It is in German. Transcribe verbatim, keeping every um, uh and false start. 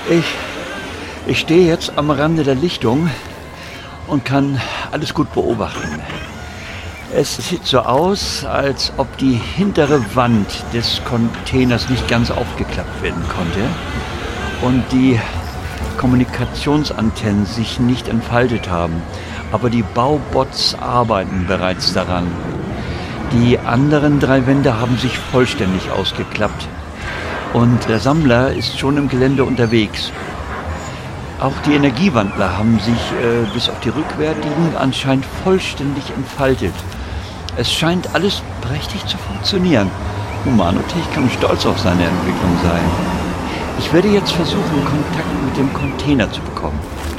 Ich, ich stehe jetzt am Rande der Lichtung und kann alles gut beobachten. Es sieht so aus, als ob die hintere Wand des Containers nicht ganz aufgeklappt werden konnte und die Kommunikationsantennen sich nicht entfaltet haben. Aber die Baubots arbeiten bereits daran. Die anderen drei Wände haben sich vollständig ausgeklappt und der Sammler ist schon im Gelände unterwegs. Auch die Energiewandler haben sich äh, bis auf die rückwärtigen anscheinend vollständig entfaltet. Es scheint alles prächtig zu funktionieren. Humanotech kann stolz auf seine Entwicklung sein. Ich werde jetzt versuchen, Kontakt mit dem Container zu bekommen.